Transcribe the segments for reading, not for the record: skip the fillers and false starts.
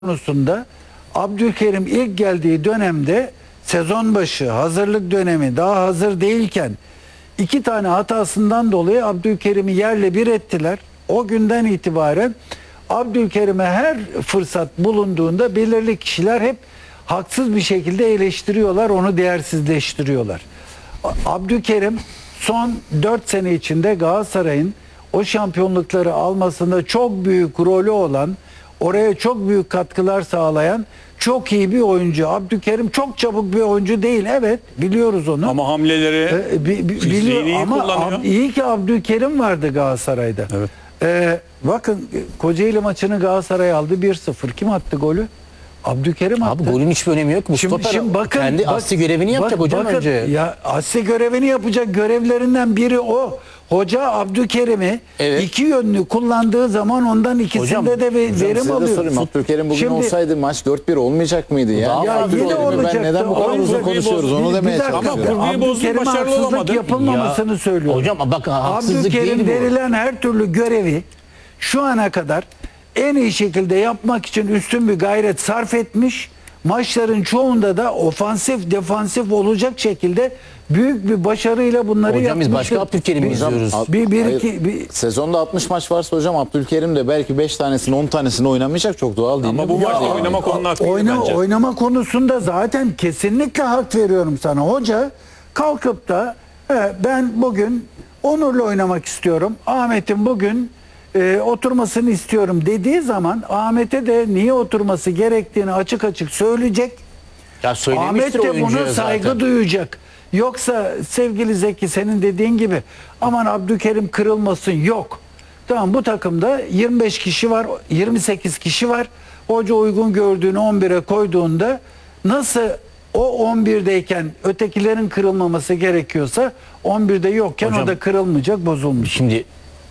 konusunda Abdülkerim ilk geldiği dönemde sezon başı hazırlık dönemi daha hazır değilken 2 tane hatasından dolayı Abdülkerim'i yerle bir ettiler. O günden itibaren Abdülkerim'e her fırsat bulunduğunda belirli kişiler hep haksız bir şekilde eleştiriyorlar, onu değersizleştiriyorlar. Abdülkerim son 4 sene içinde Galatasaray'ın o şampiyonlukları almasında çok büyük rolü olan, oraya çok büyük katkılar sağlayan çok iyi bir oyuncu. Abdülkerim çok çabuk bir oyuncu değil. Evet, biliyoruz onu. Ama hamleleri Biliyor iyi ama kullanıyor. iyi ki Abdülkerim vardı Galatasaray'da. Evet. Bakın Kocaeli maçını Galatasaray aldı 1-0. Kim attı golü? Abdülkerim attı. Abi golün hiçbir önemi yok. Mustafa bakın, kendi asli görevini yapacak hocam bakın, önce. Ya asli görevini yapacak, görevlerinden biri o. Hoca Abdülkerim'i Evet. iki yönlü kullandığı zaman ondan ikisinde Hocam, de verim Size de alıyor. sorayım, Abdülkerim bugün Şimdi- olsaydı maç 4-1 olmayacak mıydı ya? Daha Ya fazla yine olabilir. olacaktı. Ben neden bu kadar Oyun uzun kurguyu konuşuyoruz bozdu. onu demeye Bir dakika, çalışıyorum. Ama kurguyu bozdu, Abdülkerim'e başarılı haksızlık olamadı. yapılmamasını söylüyorum. Hocam bakın haksızlık Abdülkerim değil bu. verilen her türlü görevi şu ana kadar en iyi şekilde yapmak için üstün bir gayret sarf etmiş. Maçların çoğunda da ofansif, defansif olacak şekilde büyük bir başarıyla bunları Hocam biz yapmıştır. başka Abdülkerim'i izliyoruz. Sezonda 60 maç varsa hocam Abdülkerim de belki 5 tanesini 10 tanesini oynamayacak, çok doğal değil Ama mi? bu Ya, maçta oynamak onun hakkıydı bence. Oynama konusunda zaten kesinlikle hak veriyorum sana. Hoca kalkıp da ben bugün Onur'la oynamak istiyorum. Ahmet'in bugün oturmasını istiyorum dediği zaman Ahmet'e de niye oturması gerektiğini açık açık söyleyecek. Ya Ahmet söylemiştir de oyuncuya buna saygı zaten. duyacak. Yoksa sevgili Zeki senin dediğin gibi aman Abdülkerim kırılmasın, yok. Tamam, bu takımda 25 kişi var, 28 kişi var. Hoca uygun gördüğünü 11'e koyduğunda nasıl o 11'deyken ötekilerin kırılmaması gerekiyorsa 11'de yokken Hocam, o da kırılmayacak, bozulmuş. Şimdi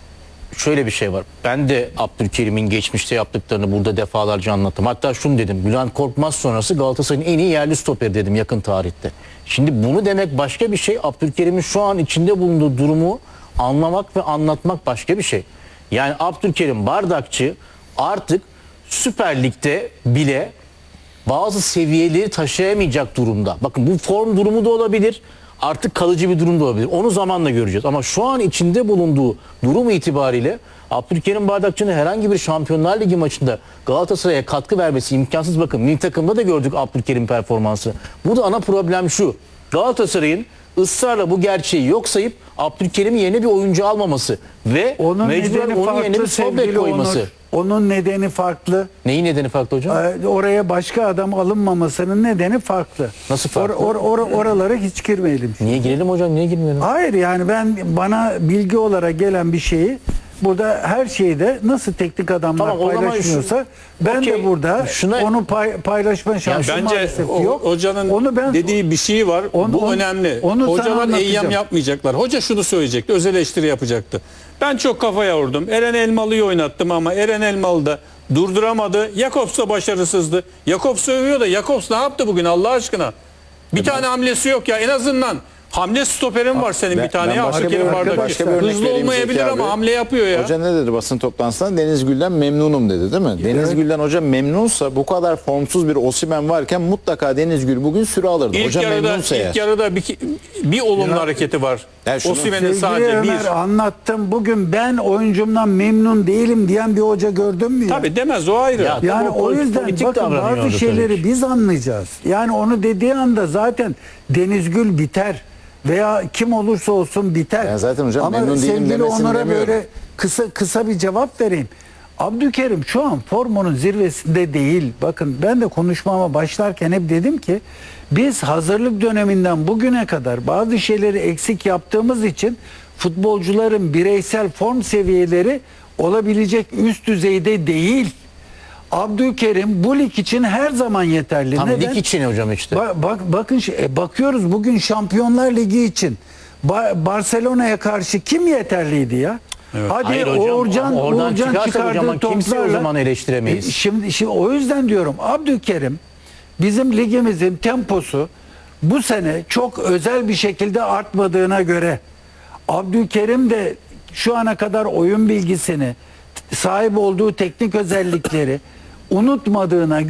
şöyle bir şey var. Ben de Abdülkerim'in geçmişte yaptıklarını burada defalarca anlattım. Hatta şunu dedim. Bülent Korkmaz sonrası Galatasaray'ın en iyi yerli stoperi dedim yakın tarihte. Şimdi bunu demek başka bir şey. Abdülkerim'in şu an içinde bulunduğu durumu anlamak ve anlatmak başka bir şey. Yani Abdülkerim Bardakçı artık Süper Lig'de bile bazı seviyeleri taşıyamayacak durumda. Bakın bu form durumu da olabilir. Artık kalıcı bir durum da olabilir. Onu zamanla göreceğiz. Ama şu an içinde bulunduğu durum itibariyle Abdülkerim Bardakçı'nın herhangi bir Şampiyonlar Ligi maçında Galatasaray'a katkı vermesi imkansız. Bakın milli takımda da gördük Abdülkerim performansı. Burada ana problem şu. Galatasaray'ın ısrarla bu gerçeği yok sayıp Abdülkerim'in yerine bir oyuncu almaması ve Onun mecburen nedeni onun yerine farklı bir sol bek sevgili koyması. Onur. Onun nedeni farklı. Neyin nedeni farklı hocam? Oraya başka adam alınmamasının nedeni farklı. Nasıl farklı? Oralara hiç girmeyelim. Niye girelim hocam? Niye girmeyelim? Hayır, yani bana bilgi olarak gelen bir şeyi burada her şeyde nasıl teknik adamlar Tamam, o zaman paylaşmıyorsa ben de okey, burada şuna- onu paylaşma şansı Bence maalesef yok. hocanın Onu ben dediği bir şey var. Onu- Bu onu- önemli. onu sana Hocalar anlatacağım. eyyam yapmayacaklar. Hoca şunu söyleyecekti. Öz eleştiri yapacaktı. Ben çok kafa yordum. Eren Elmalı'yı oynattım ama Eren Elmalı da durduramadı. Jakobs da başarısızdı. Jakobs övüyor da Jakobs ne yaptı bugün Allah aşkına? Bir tane hamlesi yok ya, en azından. Hamle stoperin var senin bir tane ya. başka Abdülkerim bir Bardakçı. örnek Hızlı vereyim olmayabilir Zeki ama abi. hamle yapıyor ya. Hoca ne dedi basın toplantısında? Deniz Gül'den memnunum dedi, değil mi? Deniz Gül'den hoca memnunsa, bu kadar formsuz bir Osimhen varken mutlaka Deniz Gül bugün süre alırdı. hoca memnunsa İlk yarıda bir olumlu hareketi var. Yani şunu- Osimhen'in Sevgili sadece Ömer, bir. anlattım. Bugün ben oyuncumdan memnun değilim diyen bir hoca gördün mü ya? Tabii demez, o ayrı. Ya, Yani Tabii o yüzden politik bakın davranıyor bazı orada şeyleri tabii ki. biz anlayacağız. Yani onu dediği anda zaten Deniz Gül biter veya kim olursa olsun biter. Ya zaten hocam Ama memnun değilim sevgili demesini Onur'a demiyorum. böyle kısa bir cevap vereyim. Abdülkerim şu an formunun zirvesinde değil. Bakın ben de konuşmama başlarken hep dedim ki biz hazırlık döneminden bugüne kadar bazı şeyleri eksik yaptığımız için futbolcuların bireysel form seviyeleri olabilecek üst düzeyde değil. Abdülkerim bu lig için her zaman yeterli. Tam Neden? lig için hocam işte. Bakın bakıyoruz bugün Şampiyonlar Ligi için Barcelona'ya karşı kim yeterliydi ya? Hadi Hayır hocam, ama oradan çıkarsa çıkardığı hocam kimse o toplarla- zaman eleştiremeyiz. Şimdi o yüzden diyorum Abdülkerim bizim ligimizin temposu bu sene çok özel bir şekilde artmadığına göre Abdülkerim de şu ana kadar oyun bilgisini, sahip olduğu teknik özellikleri unutmadığına